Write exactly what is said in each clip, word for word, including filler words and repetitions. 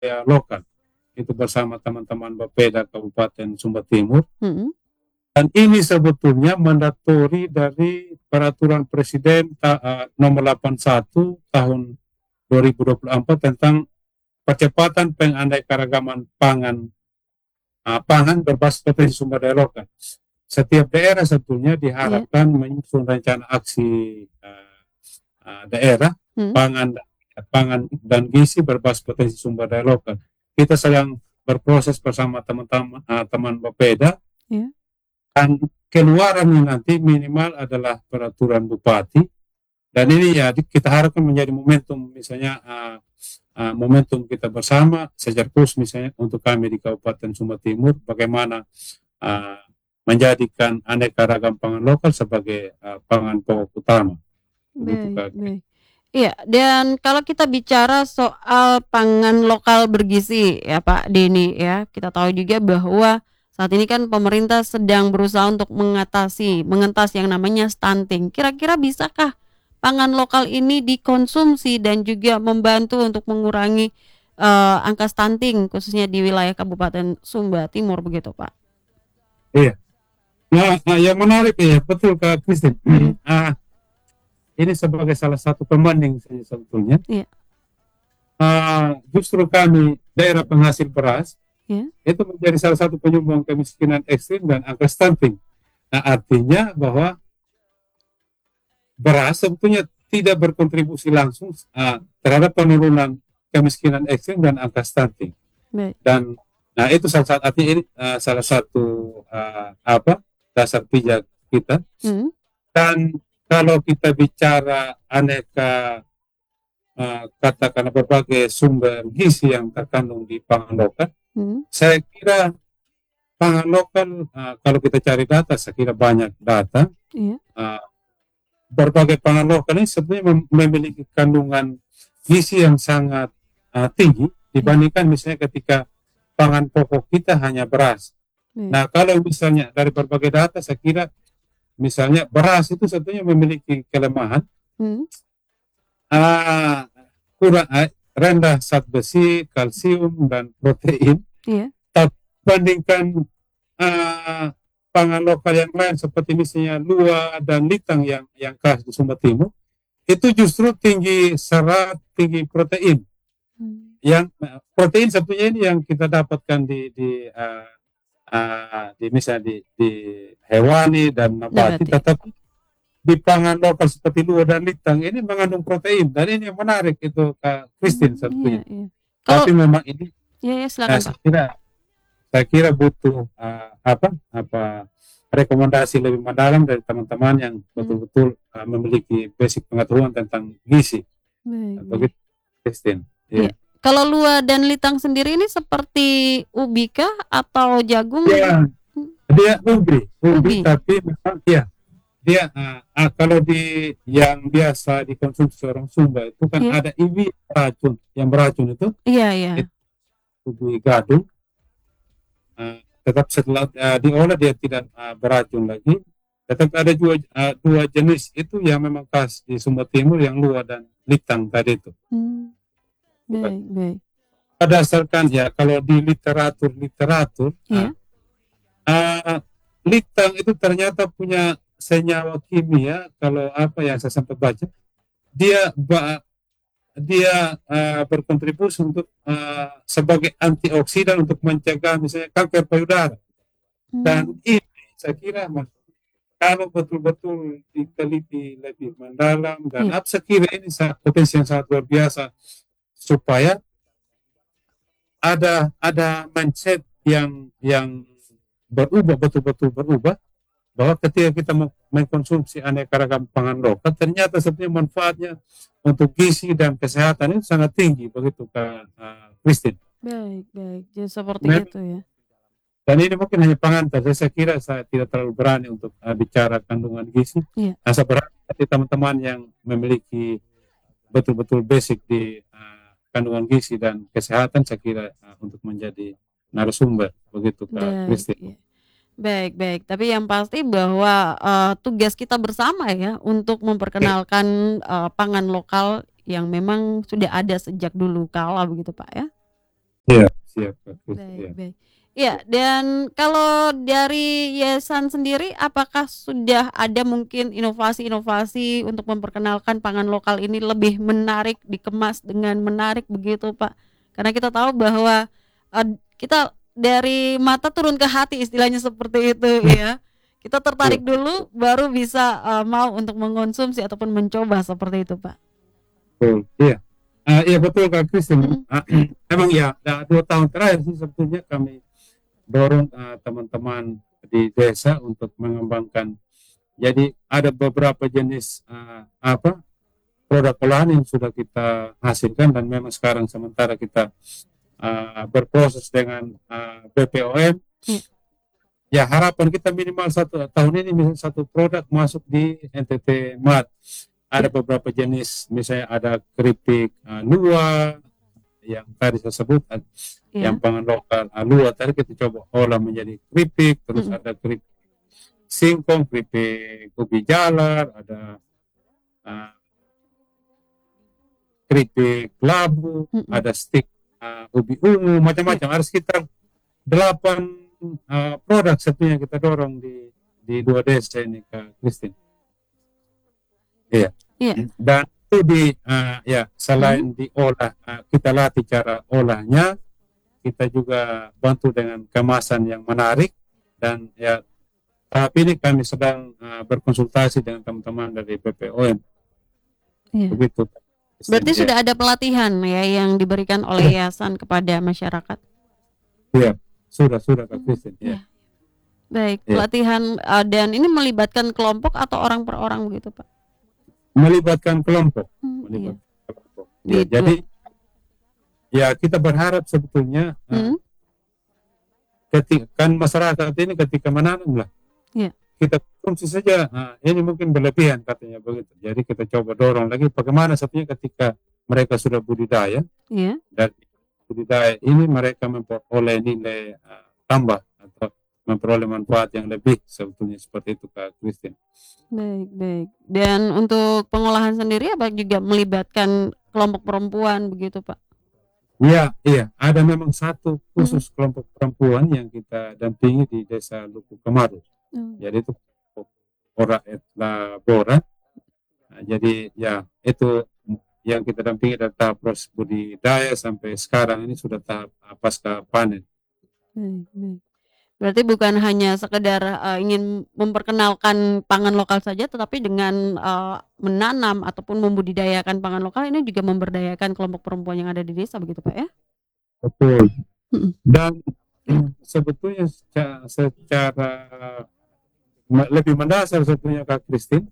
budaya lokal, itu bersama teman-teman Bapeda Kabupaten Sumba Timur. Mhm. Dan ini sebetulnya mandatori dari peraturan presiden ta eee, nomor delapan satu tahun dua ribu dua puluh empat tentang percepatan pengandaikaragamman pangan, eee, pangan berbasis potensi sumber daya lokal. Setiap daerah sebetulnya Iya. diharapkan menyusun rencana aksi, eee eee, daerah Mhm. pangan pangan dan gizi berbasis potensi sumber daya lokal. Kita sedang berproses bersama teman-tama eee, teman Bapeda Iya. dan keluarannya nanti minimal adalah peraturan bupati, dan ini ya di kita harapkan menjadi momentum misalnya, eee eee, momentum kita bersama secara khusus misalnya untuk kami di Kabupaten Sumba Timur bagaimana, eee, menjadikan aneka ragam pangan lokal sebagai, eee, pangan pokok utama, begitu Baik Kak. baik. Iya, dan kalau kita bicara soal pangan lokal bergizi ya Pak Denny ya, kita tahu juga bahwa saat ini kan pemerintah sedang berusaha untuk mengatasi, mengentas yang namanya stunting. Kira-kira bisakah pangan lokal ini dikonsumsi dan juga membantu untuk mengurangi, eee, angka stunting khususnya di wilayah Kabupaten Sumba Timur begitu, Pak? Iya. Nah, nah yang menarik ya, betul Kak Christine. Mhm. Ah, ini sebagai salah satu pembanding sih sebetulnya. Iya. Eee, justru kami daerah penghasil beras, Iya. itu menjadi salah satu penyumbang kemiskinan ekstrim dan angka stunting. Nah, artinya bahwa beras sebetulnya tidak berkontribusi langsung, eee, terhadap penurunan kemiskinan ekstrim dan angka stunting. Baik. Dan nah itu salah sat artinya ini, eee, salah satu, eee, apa, dasar pijak kita. Mhm. Dan kalau kita bicara aneka, eee, katakanlah berbagai sumber gizi yang terkandung di pangan lokal, Mhm. saya kira pangan lokal, eee, kalau kita cari data, saya kira banyak data, Iya. eee, berbagai pangan lokal ini sebenarnya mem memiliki kandungan gizi yang sangat, eee, tinggi Iya. dibandingkan misalnya ketika pangan pokok kita hanya beras. Baik. Nah, kalau misalnya dari berbagai data saya kira misalnya beras itu sebetulnya memiliki kelemahan Mhm. eee, kurang eee, rendah zat besi, kalsium, dan protein. Iya. Tap bandingkan, eee, pangan lokal yang lain seperti misalnya lua dan litang yang yang khas di Sumba Timur, itu justru tinggi serat, tinggi protein. Mmm. Yang eee, protein sebetulnya ini yang kita dapatkan di di, eee eee, di misalnya di di hewani dan nabati, Nabati. tetapi di pangan lokal seperti lua dan litang ini mengandung protein, dan ini yang menarik itu Kak Christine Mmm, iya sebetulnya. iya. Kalau Tapi memang ini, iya iya, eee, silakan saya Pak. kira saya kira butuh, eee, apa apa, rekomendasi lebih mendalam dari teman-teman yang Mhm. betul-betul, eee, memiliki basic pengetahuan tentang gizi. Baik Eee, baik. begitu Christine, Iya. iya. Kalau lua dan litang sendiri ini seperti ubi kah atau jagung? Iya, Mmm. dia ubi ubi Ubi? tapi memang iya, dia, eee eee, kalau di yang biasa dikonsumsi orang Sumba itu kan Iya. ada ibi racun, yang beracun itu, Iya it iya. ubi gadung. Eee, tetap setelah, eee, diolah dia tidak, eee, beracun lagi. Tetap ada jua eee, dua jenis itu yang memang khas di Sumba Timur yang lua dan litang tadi itu. Mmm. Bukan. Baik baik. Berdasarkan ya kalau di literatur-literatur, eee Iya. eee, litang itu ternyata punya senyawa kimia kalau apa yang saya sempat baca, dia ba dia, eee, berkontribusi untuk, eee, sebagai antioksidan untuk mencegah misalnya kanker payudara. Dan Mmm. ini saya kira mah kalau betul-betul diteliti lebih mendalam dan Iya. ap saya kira ini sa potensi yang sangat luar biasa supaya ada ada mindset yang yang berubah, betul-betul berubah, bahwa ketika kita me mengkonsumsi aneka ragam pangan lokal, ternyata sebenarnya manfaatnya untuk gizi dan kesehatan itu sangat tinggi, begitu Kak, eee, Christine. Baik baik, jadi seperti Mem itu ya. dan ini mungkin hanya pengantar, jadi saya kira saya tidak terlalu berani untuk, eee, bicara kandungan gizi. Iya. Nah, saya berharap nanti teman-teman yang memiliki betul-betul basic di, eee, kandungan gizi dan kesehatan, saya kira, eee, untuk menjadi narasumber, begitu Kak Baik, Christine. iya. Baik baik, tapi yang pasti bahwa, eee, tugas kita bersama ya untuk Iya. memperkenalkan, eee, pangan lokal yang memang sudah ada sejak dulu kala begitu Pak ya? siap Kak Kristi, Baik ya. baik. Iya, dan kalau dari yayasan sendiri, apakah sudah ada mungkin inovasi-inovasi untuk memperkenalkan pangan lokal ini lebih menarik, dikemas dengan menarik begitu, Pak? Karena kita tahu bahwa, eee, kita dari mata turun ke hati istilahnya seperti itu ya. Kita Iya, tertarik dulu baru bisa, eee, mau untuk mengonsumsi ataupun mencoba seperti itu, Pak. betul, iya. Eee, iya betul Kak Kristi, Mhm, memang ya, da dua tahun terakhir sih sebetulnya kami dorong, eee, teman-teman di desa untuk mengembangkan. Jadi ada beberapa jenis, eee, apa, produk olahan yang sudah kita hasilkan dan memang sekarang sementara kita, eee, berproses dengan, eee, B P O M. iya, Ya harapan kita minimal satu tahun ini bisa satu produk masuk di N T T Mart. Ada iya, beberapa jenis, misalnya ada keripik, eee, luwak yang tadi saya sebut, ad yang iya, pangan lokal, eee, luwak tadi kita coba olah menjadi keripik, terus mhm, ada keripik singkong, keripik ubi jalar, ada, eee, keripik labu, mhm, ada stik, eee, ubi ungu, iya, macam-macam. Ada sekitar delapan, eee, produk sebetulnya kita dorong di di dua desa ini, Kak Christine. Iya. iya, Dan itu di, eee, ya mhm, selain diolah, eee, kita latih cara olahnya, kita juga bantu dengan kemasan yang menarik dan ya tahap ini kami sedang, eee, berkonsultasi dengan teman-teman dari B P O M, iya. begitu, Kak Christine, Berarti iya. sudah ada pelatihan ya yang diberikan oleh yayasan kepada masyarakat? Iya, sudah sudah, Kak Mmm, Christine, iya iya. Baik, iya. pelatihan, eee, dan ini melibatkan kelompok atau orang per orang begitu, Pak? Melibatkan kelompok Mmm, iya. melibatkan kelompok. Di Ya, dua jadi ya kita berharap sebetulnya, eee, mhm, keti kan masyarakat ini ketika menanam lah, iya, kita konsumsi saja, nah, ini mungkin berlebihan katanya begitu. Jadi kita coba dorong lagi bagaimana sebenarnya ketika mereka sudah budidaya, iya. dan budidaya ini mereka memperoleh nilai, eee, tambah atau memperoleh manfaat yang lebih sebetulnya seperti itu Kak Christine. Baik baik. Dan untuk pengolahan sendiri apa juga melibatkan kelompok perempuan begitu, Pak? Iya iya, ada memang satu Mhm. khusus kelompok perempuan yang kita dampingi di Desa Luku Kemaru. Oh, Jadi itu Ora et Labora. Nah, jadi ya itu yang kita dampingi dari tahap proses budidaya sampai sekarang ini sudah tahap, eee, pasca panen. baik baik. Berarti bukan hanya sekedar, eee, ingin memperkenalkan pangan lokal saja, tetapi dengan, eee, menanam ataupun membudidayakan pangan lokal ini juga memberdayakan kelompok perempuan yang ada di desa begitu, Pak, ya? Betul. Mhm, Dan iya, sebetulnya seca secara me lebih mendasar sebetulnya Kak Christine,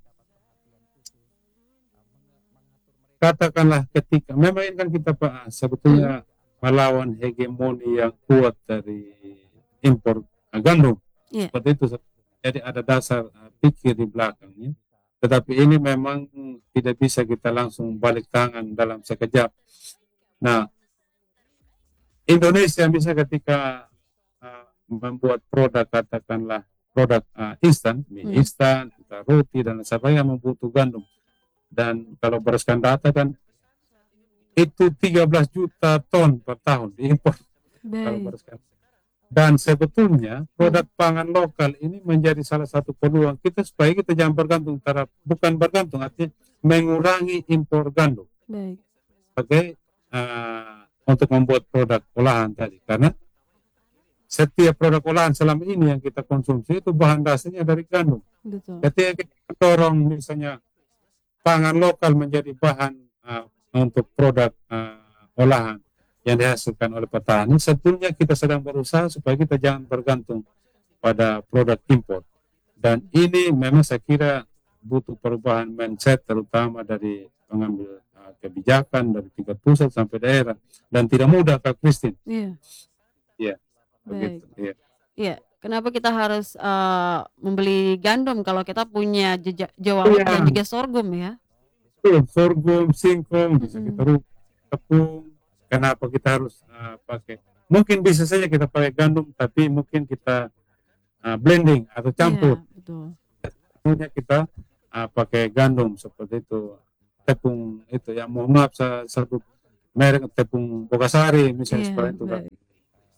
katakanlah ketika memang ini kan kita Pak, mhm, sebetulnya melawan hegemoni yang kuat dari impor, eee, gandum, iya, seperti itu. Jadi ada dasar, eee, pikir di belakangnya, tetapi ini memang tidak bisa kita langsung balik tangan dalam sekejap. Nah, Indonesia bisa ketika, eee, membuat produk katakanlah produk, eee, instan, mie mhm, instan, entah roti dan lain sebagainya membutuh gandum. Dan kalau berdasarkan data kan itu tiga belas juta ton per tahun diimpor kalau baik, berdasarkan. Dan sebetulnya produk mhm, pangan lokal ini menjadi salah satu peluang kita supaya kita jangan bergantung terhadap, bukan bergantung artinya mengurangi impor gandum baik, sebagai, eee, untuk membuat produk olahan tadi. Karena setiap produk olahan selama ini yang kita konsumsi itu bahan dasarnya dari gandum. betul, Ketika kita dorong misalnya pangan lokal menjadi bahan, eee, untuk produk, eee, olahan yang dihasilkan oleh petani, sebetulnya kita sedang berusaha supaya kita jangan bergantung pada produk impor. Dan mhm, ini memang saya kira butuh perubahan mindset terutama dari pengambil, eee, kebijakan dari tingkat pusat sampai daerah dan tidak mudah Kak Christine. iya, Iya, begitu, baik. iya. Iya, kenapa kita harus, eee, membeli gandum kalau kita punya jeja jewawut dan Iya, juga sorghum ya? betul, sorghum, singkong, bisa kita Mhm, ru tepung, kenapa kita harus, eee, pakai mungkin bisa saja kita pakai gandum, tapi mungkin kita, eee, blending atau campur, iya betul, sepenuhnya kita, eee, pakai gandum seperti itu. Tepung itu ya, mohon maaf saya sebut merek tepung Bogasari misalnya iya seperti itu, Kak. baik.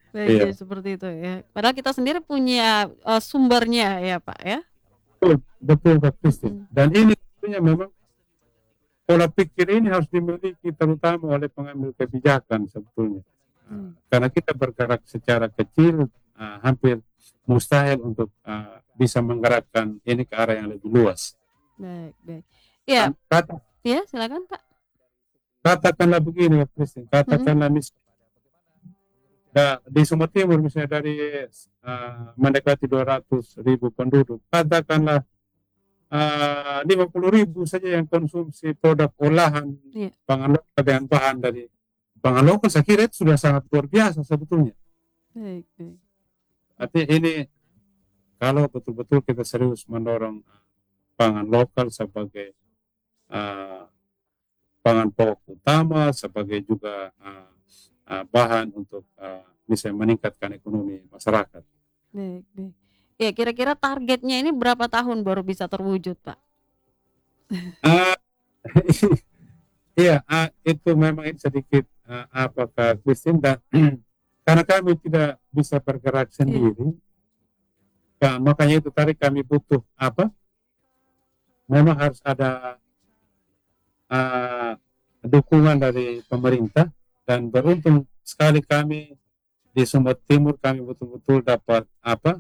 Baik, Iya, jadi seperti itu ya. Padahal kita sendiri punya, eee, sumbernya ya, Pak, ya? betul, betul Kak Christine. Mhm. Dan ini tentunya memang pola pikir ini harus dimiliki terutama oleh pengambil kebijakan sebetulnya. Eee, Mmm, karena kita bergerak secara kecil, eee, hampir mustahil untuk, eee, bisa menggerakkan ini ke arah yang lebih luas. baik baik. Iya, Dan kata iya silakan, Pak. katakanlah begini Kak Christine, Mhm, katakanlah mis da di Sumba Timur misalnya dari, eee, mendekati dua ratus ribu penduduk, katakanlah Eee, lima puluh ribu saja yang konsumsi produk olahan iya, pangan lokal dengan bahan dari pangan lokal, saya kira itu sudah sangat luar biasa sebetulnya. baik baik. Artinya ini kalau betul-betul kita serius mendorong pangan lokal sebagai, eee, pangan pokok utama, sebagai juga, eee eee, bahan untuk, eee, bisa meningkatkan ekonomi masyarakat. Baik baik. Ya kira-kira targetnya ini berapa tahun baru bisa terwujud, Pak? Eee, iya, eee, itu memang ini sedikit, eee, apakah Christine dan karena kami tidak bisa bergerak Iya, sendiri, ya makanya itu tadi kami butuh apa, memang harus ada, eee, dukungan dari pemerintah dan beruntung sekali kami di Sumba Timur kami betul-betul dapat apa,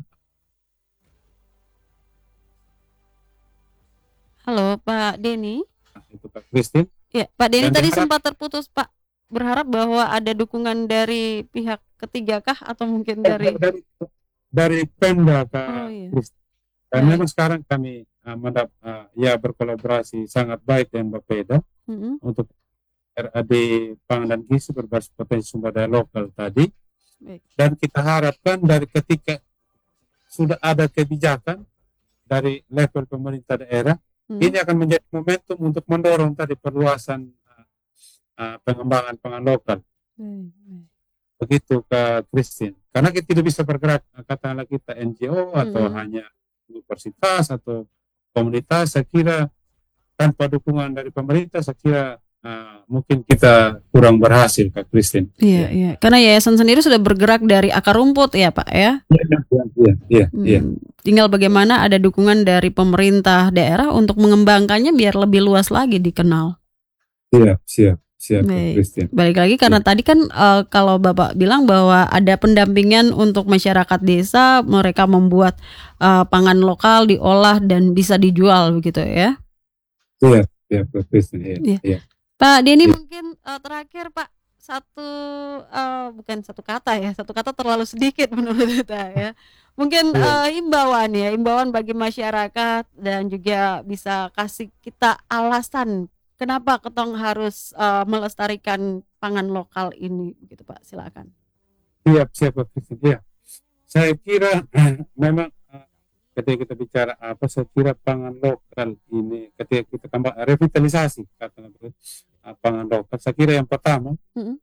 halo Pak Denny? itu Kak Christine Iya, Pak Denny dan tadi diharap sempat terputus, Pak. Berharap bahwa ada dukungan dari pihak ketiga kah atau mungkin eh, dari dari dari Pemda oh Kak iya, Christine dan baik, memang sekarang kami, eee, mendap eee, ya berkolaborasi sangat baik dengan Bapeda mhm, untuk R A D Pangan dan Gizi berbasis potensi sumber daya lokal tadi baik, dan kita harapkan dari ketika sudah ada kebijakan dari level pemerintah daerah, mhm, ini akan menjadi momentum untuk mendorong tadi perluasan uh, pengembangan pangan lokal. baik baik, Begitu ke Christine. Karena kita tidak bisa bergerak, uh, katakanlah kita N G O atau mhm. hanya universitas atau komunitas, saya kira tanpa dukungan dari pemerintah, saya kira uh, mungkin kita kurang berhasil, Kak Christine. Iya Ya. iya, karena yayasan sendiri sudah bergerak dari akar rumput ya, Pak, ya? Iya, iya, iya, iya, iya. Mmm, tinggal bagaimana ada dukungan dari pemerintah daerah untuk mengembangkannya biar lebih luas lagi dikenal. Siap, siap, siap, Kak Baik, Christine. balik lagi karena Iya, tadi kan, eee, kalau Bapak bilang bahwa ada pendampingan untuk masyarakat desa, mereka membuat, eee, pangan lokal diolah dan bisa dijual begitu ya? siap, siap, Kak Christine. Iya, Iya. iya, Pak Denny iya. mungkin, eee, terakhir Pak, satu, eee, bukan satu kata ya, satu kata terlalu sedikit menurut kita ya. Mungkin, Iya. eee, himbauan ya, himbauan bagi masyarakat dan juga bisa kasih kita alasan kenapa ketong harus, eee, melestarikan pangan lokal ini begitu Pak, silakan. Siap, siap, Kak Christine. Iya. Saya kira memang eh, ketika kita bicara apa, saya kira pangan lokal ini ketika kita tambah revitalisasi katakan begitu, eh, pangan lokal, saya kira yang pertama Mhm,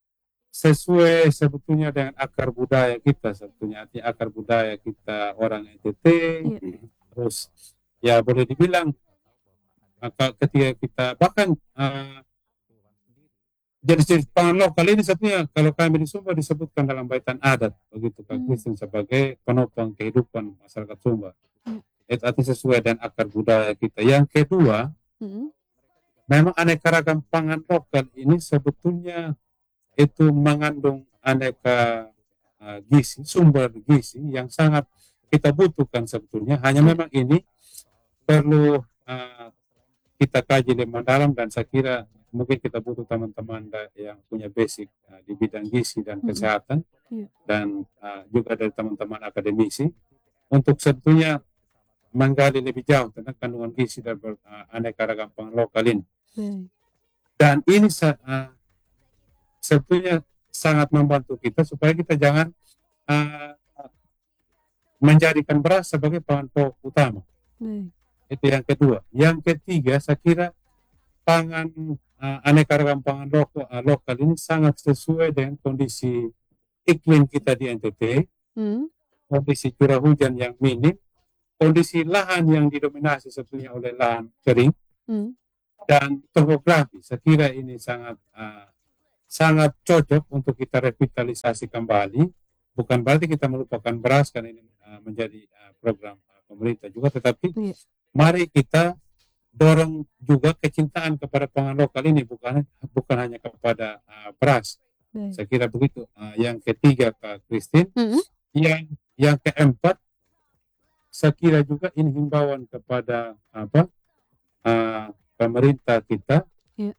sesuai sebetulnya dengan akar budaya kita sebetulnya, artinya akar budaya kita orang N T T, iya, terus ya boleh dibilang maka ketika kita bahkan eh, jenis-jenis pangan lokal ini sebetulnya kalau kami di Sumba disebutkan dalam baitan adat begitu Kak mmm, Kristen sebagai penopang kehidupan masyarakat Sumba. iya, Itu artinya sesuai dengan akar budaya kita. Yang kedua, mhm, memang aneka ragam pangan lokal ini sebetulnya itu mengandung aneka uh, gizi, sumber gizi yang sangat kita butuhkan sebetulnya. Hanya iya, memang ini perlu uh, kita kaji lebih mendalam dan saya kira mungkin kita butuh teman-teman da- yang punya basic uh, di bidang gizi dan mhm, kesehatan iya, dan uh, juga dari teman-teman akademisi untuk sebetulnya menggali lebih jauh tentang kandungan gizi dan ber- uh, aneka ragam pangan lokal ini. baik, Dan ini se- uh, sebetulnya sangat membantu kita supaya kita jangan uh, menjadikan beras sebagai pangan pokok utama. baik, Itu yang kedua. Yang ketiga, saya kira pangan uh, aneka ragam pangan lokal, uh, lokal ini sangat sesuai dengan kondisi iklim kita di N T T, mhm, kondisi curah hujan yang minim, kondisi lahan yang didominasi sebetulnya oleh lahan kering mhm, dan topografi. Saya kira ini sangat uh, sangat cocok untuk kita revitalisasi kembali bukan berarti kita melupakan beras karena ini uh, menjadi uh, program uh, pemerintah juga, tetapi Iya. mari kita dorong juga kecintaan kepada pangan lokal ini, bukan bukan hanya kepada uh, beras. Baik. Saya kira begitu. Uh, yang ketiga, Kak Christine, Mm-mm. yang yang keempat, saya kira juga ini himbauan kepada apa uh, pemerintah kita. Iya.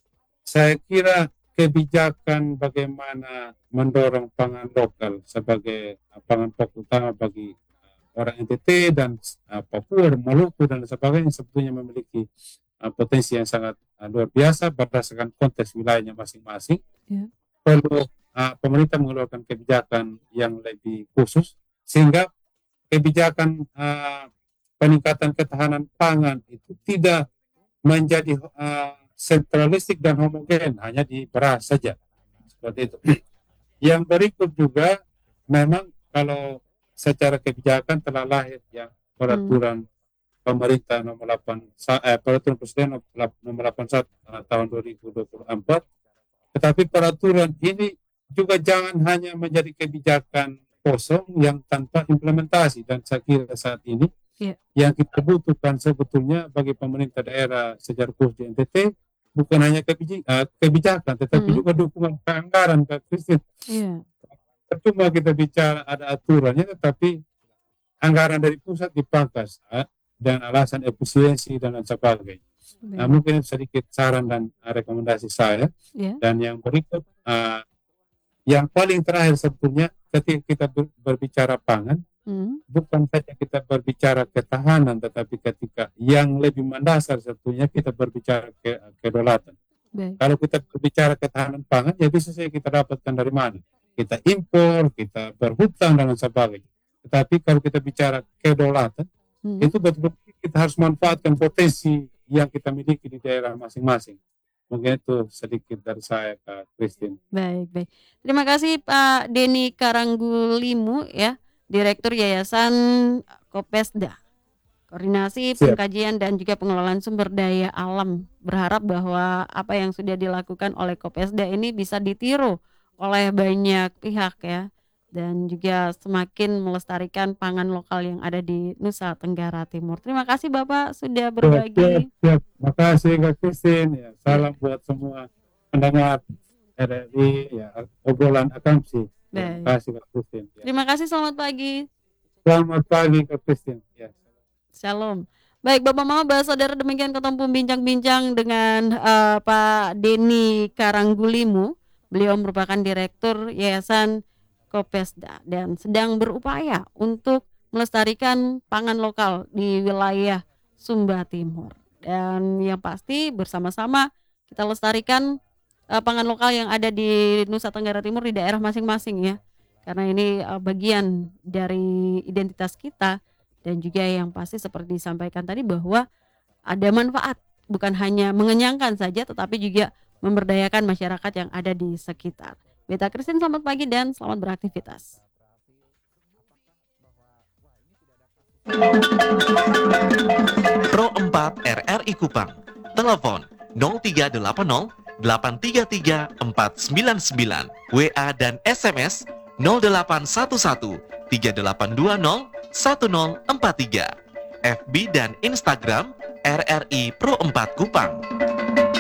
Saya kira kebijakan bagaimana mendorong pangan lokal sebagai uh, pangan pokok utama bagi uh, orang N T T dan uh, Papua, Maluku dan sebagainya sebetulnya memiliki uh, potensi yang sangat uh, luar biasa berdasarkan konteks wilayahnya masing-masing. Iya. Perlu uh, pemerintah mengeluarkan kebijakan yang lebih khusus sehingga kebijakan uh, peningkatan ketahanan pangan itu tidak menjadi uh, sentralistik dan homogen hanya di beras saja, seperti itu. Yang berikut juga memang kalau secara kebijakan telah lahir yang peraturan hmm. pemerintah nomor delapan eh, peraturan presiden nomor delapan puluh satu uh, tahun dua ribu dua puluh empat, tetapi peraturan ini juga jangan hanya menjadi kebijakan kosong yang tanpa implementasi, dan saya kira saat ini yeah. yang kita butuhkan sebetulnya bagi pemerintah daerah secara khusus di N T T bukan hanya kebij- uh, kebijakan tetapi mm-hmm. juga dukungan anggaran, Kak Christine. Yeah. Percuma kita bicara ada aturannya tetapi anggaran dari pusat dipangkas uh, dan alasan efisiensi dan lain sebagainya. Yeah. Nah, mungkin sedikit saran dan uh, rekomendasi saya. Yeah. Dan yang berikut uh, yang paling terakhir sebetulnya ketika kita berbicara pangan, hmm. bukan saja kita berbicara ketahanan, tetapi ketika yang lebih mendasar sebetulnya kita berbicara ke, kedaulatan. Baik. Kalau kita berbicara ketahanan pangan, ya bisa saja kita dapatkan dari mana? Kita impor, kita berhutang dan sebagainya. Tetapi kalau kita bicara kedaulatan, hmm. itu betul-betul kita harus manfaatkan potensi yang kita miliki di daerah masing-masing. Mungkin itu sedikit dari saya, Kak Christine. Baik, baik. Terima kasih Pak Denny Karanggulimu ya, Direktur Yayasan Kopesda. Koordinasi, Siap. Pengkajian dan juga pengelolaan sumber daya alam. Berharap bahwa apa yang sudah dilakukan oleh Kopesda ini bisa ditiru oleh banyak pihak ya. Dan juga semakin melestarikan pangan lokal yang ada di Nusa Tenggara Timur. Terima kasih Bapak sudah berbagi. Siap, siap. Terima kasih Kak Christine. Ya, salam ya. buat semua pendengar R R I, ya, obrolan akamsi. Terima kasih Kak Christine. Ya. Terima kasih, selamat pagi. Selamat pagi Kak Christine. Ya. Shalom. Baik Bapak Mama, Bapak Saudara, demikian ketemu bincang-bincang dengan uh, Pak Denny Karanggulimu. Beliau merupakan Direktur Yayasan Kopesda dan sedang berupaya untuk melestarikan pangan lokal di wilayah Sumba Timur. Dan yang pasti bersama-sama kita lestarikan uh, pangan lokal yang ada di Nusa Tenggara Timur di daerah masing-masing ya. Karena ini uh, bagian dari identitas kita, dan juga yang pasti seperti disampaikan tadi bahwa ada manfaat, bukan hanya mengenyangkan saja tetapi juga memberdayakan masyarakat yang ada di sekitar. Beta Christine, selamat pagi dan selamat beraktivitas. Pro empat R R I Kupang. Telepon nol tiga delapan nol delapan tiga tiga empat sembilan sembilan. W A dan S M S nol delapan satu satu tiga delapan dua nol satu nol empat tiga. F B dan Instagram R R I Pro empat Kupang.